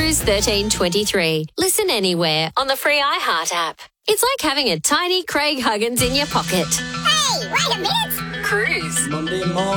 Cruise 1323. Listen anywhere on the free iHeart app. It's like having a tiny Craig Huggins in your pocket. Hey, wait a minute. Cruise. Monday morning.